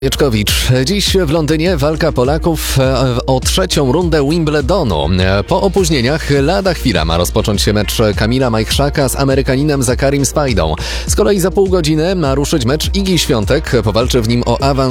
Jeczkowicz. Dziś w Londynie walka Polaków o trzecią rundę Wimbledonu. Po opóźnieniach lada chwila ma rozpocząć się mecz Kamila Majchrzaka z Amerykaninem Zacharim Spajdą. Z kolei za pół godziny ma ruszyć mecz Igi Świątek. Powalczy w nim o awans